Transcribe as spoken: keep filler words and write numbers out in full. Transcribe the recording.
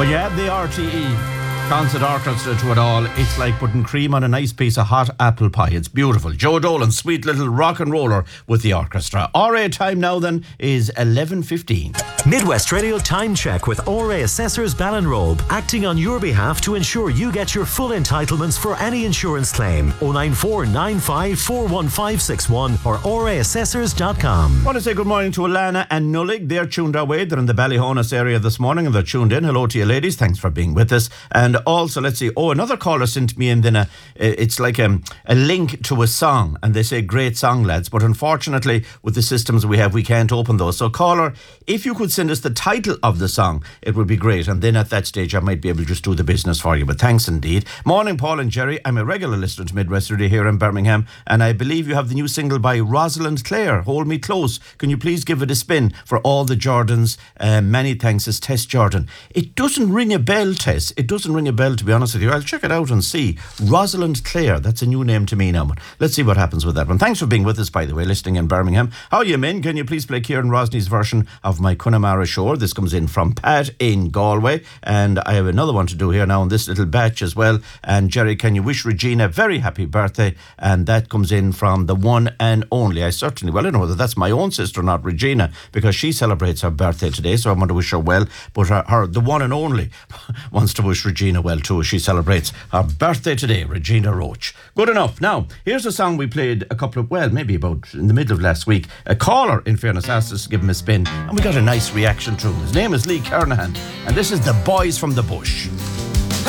When you add the R T E concert orchestra to it all, it's like putting cream on a nice piece of hot apple pie. It's beautiful. Joe Dolan, sweet little rock and roller with the orchestra. R A time now then is eleven fifteen. Midwest Radio Time Check with R A Assessors Ballinrobe, acting on your behalf to ensure you get your full entitlements for any insurance claim. oh nine four nine five four one five six one or r a assessors dot com. I want to say good morning to Alana and Nullig. They're tuned our way. They're in the Ballyhonus area this morning and they're tuned in. Hello to you ladies. Thanks for being with us. And also, let's see. Oh, another caller sent me in then a, it's like a, a link to a song and they say great song lads, but unfortunately with the systems we have we can't open those. So caller, if you could send us the title of the song, it would be great, and then at that stage I might be able to just do the business for you. But thanks indeed. Morning Paul and Jerry. I'm a regular listener to Midwest Radio here in Birmingham, and I believe you have the new single by Rosalind Clare, Hold Me Close. Can you please give it a spin for all the Jordans? Uh, many thanks, is Tess Jordan. It doesn't ring a bell, Tess. It doesn't ring a bell, to be honest with you. I'll check it out and see. Rosalind Clare, that's a new name to me now. But let's see what happens with that one. Thanks for being with us, by the way, listening in Birmingham. How are you, Min? Can you please play Kieran Rosney's version of My Connemara Shore? This comes in from Pat in Galway, and I have another one to do here now in this little batch as well. And Jerry, can you wish Regina a very happy birthday? And that comes in from the one and only. I certainly, well, I know that that's my own sister, not Regina, because she celebrates her birthday today, so I want to wish her well. But her, her the one and only wants to wish Regina well too. She celebrates her birthday today, Regina Roach. Good enough. Now, here's a song we played a couple of, well, maybe about in the middle of last week. A caller, in fairness, asked us to give him a spin, and we got a nice reaction to him. His name is Lee Kernahan, and this is The Boys from the Bush.